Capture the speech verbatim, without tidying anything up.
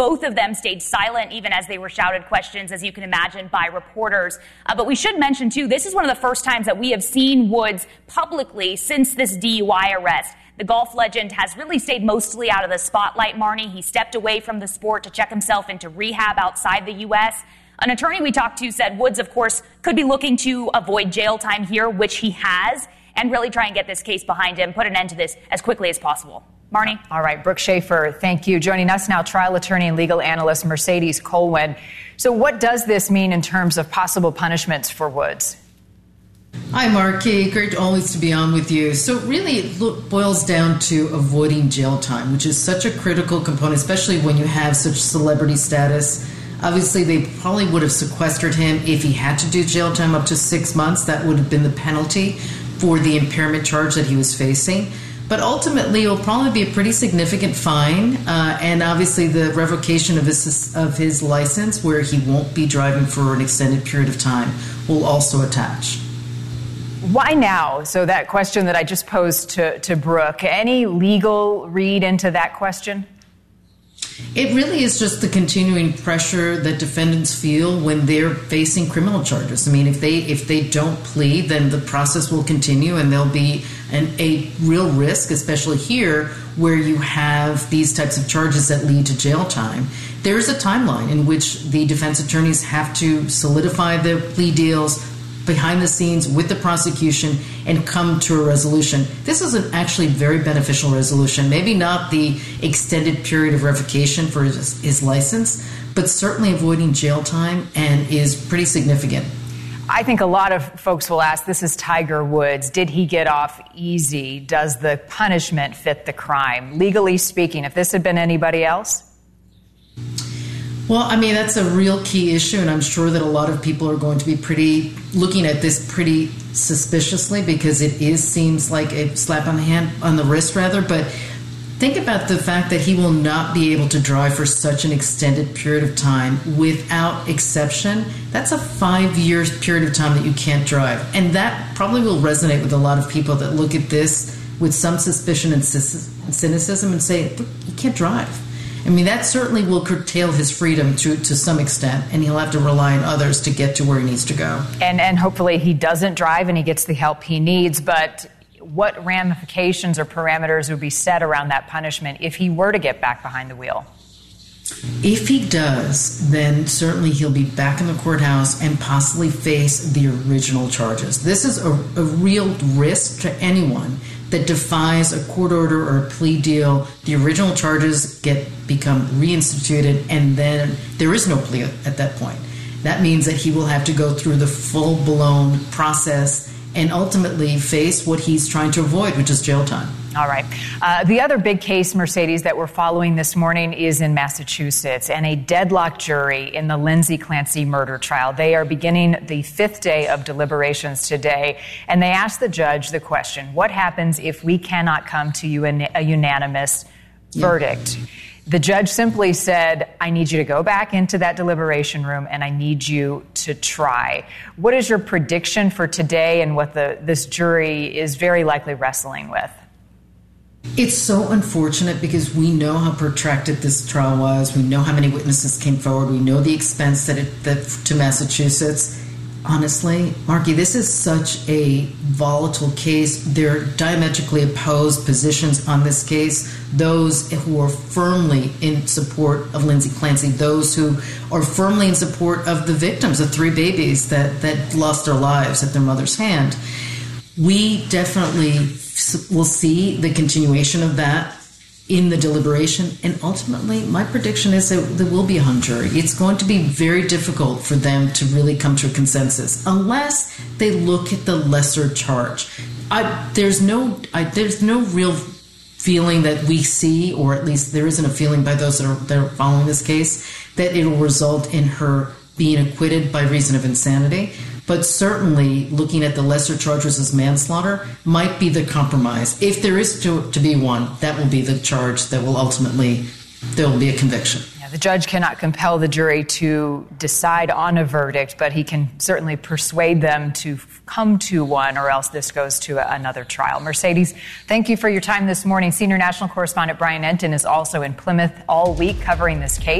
Both of them stayed silent even as they were shouted questions, as you can imagine, by reporters. Uh, but we should mention, too, this is one of the first times that we have seen Woods publicly since this D U I arrest. The golf legend has really stayed mostly out of the spotlight, Marnie. He stepped away from the sport to check himself into rehab outside the U S An attorney we talked to said Woods, of course, could be looking to avoid jail time here, which he has, and really try and get this case behind him, put an end to this as quickly as possible. Marnie? All right, Brooke Schaefer, thank you. Joining us now, trial attorney and legal analyst Mercedes Colwin. So what does this mean in terms of possible punishments for Woods? Hi, Marky. Great always to be on with you. So really it lo- boils down to avoiding jail time, which is such a critical component, especially when you have such celebrity status. Obviously, they probably would have sequestered him if he had to do jail time up to six months. That would have been the penalty for the impairment charge that he was facing. But ultimately, it will probably be a pretty significant fine, uh, and obviously the revocation of his of his license, where he won't be driving for an extended period of time, will also attach. Why now? So that question that I just posed to, to Brooke, any legal read into that question? It really is just the continuing pressure that defendants feel when they're facing criminal charges. I mean, if they if they don't plead, then the process will continue and there'll be an, a real risk, especially here where you have these types of charges that lead to jail time. There is a timeline in which the defense attorneys have to solidify their plea deals behind the scenes with the prosecution and come to a resolution. This is an actually very beneficial resolution. Maybe not the extended period of revocation for his, his license, but certainly avoiding jail time and is pretty significant. I think a lot of folks will ask, this is Tiger Woods. Did he get off easy? Does the punishment fit the crime? Legally speaking, if this had been anybody else? Well, I mean, that's a real key issue, and I'm sure that a lot of people are going to be pretty looking at this pretty suspiciously because it is seems like a slap on the hand, on the wrist rather. But think about the fact that he will not be able to drive for such an extended period of time without exception. That's a five years period of time that you can't drive, and that probably will resonate with a lot of people that look at this with some suspicion and cynicism and say, look, you can't drive. I mean, that certainly will curtail his freedom to, to some extent, and he'll have to rely on others to get to where he needs to go. And and hopefully he doesn't drive and he gets the help he needs. But what ramifications or parameters would be set around that punishment if he were to get back behind the wheel? If he does, then certainly he'll be back in the courthouse and possibly face the original charges. This is a, a real risk to anyone that defies a court order or a plea deal. The original charges get become reinstituted, and then there is no plea at that point. That means that he will have to go through the full-blown process and ultimately face what he's trying to avoid, which is jail time. All right. Uh, the other big case, Mercedes, that we're following this morning is in Massachusetts, and a deadlocked jury in the Lindsay Clancy murder trial. They are beginning the fifth day of deliberations today, and they asked the judge the question, what happens if we cannot come to you in a unanimous yeah. verdict? The judge simply said, I need you to go back into that deliberation room and I need you to try. What is your prediction for today and what the this jury is very likely wrestling with? It's so unfortunate because we know how protracted this trial was. We know how many witnesses came forward. We know the expense that it that to Massachusetts. Honestly, Marky, this is such a volatile case. There are diametrically opposed positions on this case. Those who are firmly in support of Lindsay Clancy, those who are firmly in support of the victims, the three babies that, that lost their lives at their mother's hand. We definitely will see the continuation of that in the deliberation, and ultimately my prediction is that there will be a hung jury. It's going to be very difficult for them to really come to a consensus unless they look at the lesser charge. I, there's no I, there's no real feeling that we see, or at least there isn't a feeling by those that are, that are following this case, that it will result in her being acquitted by reason of insanity. But certainly looking at the lesser charges as manslaughter might be the compromise. If there is to, to be one, that will be the charge that will ultimately, there will be a conviction. Yeah, the judge cannot compel the jury to decide on a verdict, but he can certainly persuade them to come to one, or else this goes to a, another trial. Mercedes, thank you for your time this morning. Senior national correspondent Brian Entin is also in Plymouth all week covering this case.